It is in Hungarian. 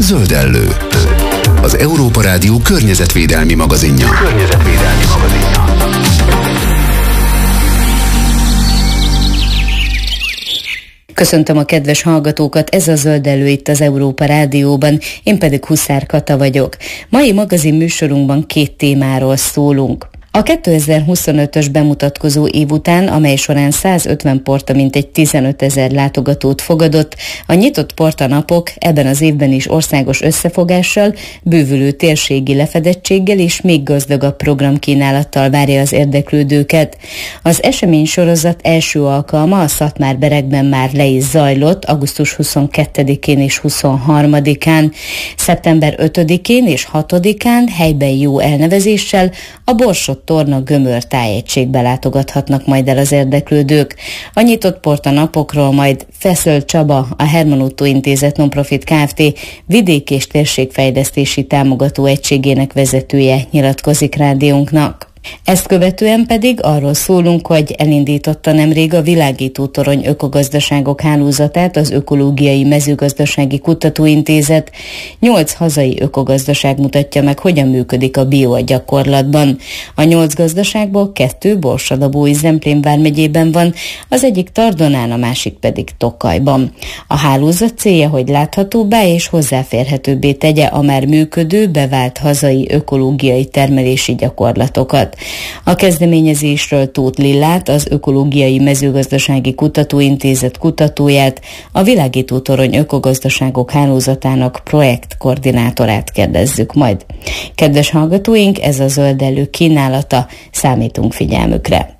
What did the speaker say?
Zöldellő, az Európa Rádió környezetvédelmi magazinja. Köszöntöm a kedves hallgatókat, ez a Zöldellő itt az Európa Rádióban, én pedig Huszár Kata vagyok. Mai magazin műsorunkban 2 témáról szólunk. A 2025-ös bemutatkozó év után, amely során 150 porta mintegy 15 000 látogatót fogadott, a nyitott portanapok ebben az évben is országos összefogással, bővülő térségi lefedettséggel és még gazdagabb programkínálattal várja az érdeklődőket. Az eseménysorozat első alkalma a Szatmár-Berekben már le is zajlott, augusztus 22-én és 23-án. Szeptember 5-én és 6-án helyben jó elnevezéssel a Borsod Torna Gömör tájegységbe látogathatnak majd el az érdeklődők. A nyitott portanapokról majd Feszöl Csaba, a Herman Otto Intézet Nonprofit Kft. Vidék- és térségfejlesztési támogató egységének vezetője nyilatkozik rádiónknak. Ezt követően pedig arról szólunk, hogy elindította nemrég a Világító Torony ökogazdaságok hálózatát az Ökológiai Mezőgazdasági Kutatóintézet. 8 hazai ökogazdaság mutatja meg, hogyan működik a bio a gyakorlatban. A 8 gazdaságból 2 Borsadabói Zemplén vármegyében van, az egyik Tardonán, a másik pedig Tokajban. A hálózat célja, hogy láthatóbbá és hozzáférhetőbbé tegye a már működő, bevált hazai ökológiai termelési gyakorlatokat. A kezdeményezésről Tóth Lillát, az Ökológiai Mezőgazdasági Kutatóintézet kutatóját, a Világító Torony ökogazdaságok hálózatának projektkoordinátorát kérdezzük majd. Kedves hallgatóink, ez a Zöldellő kínálata, számítunk figyelmükre.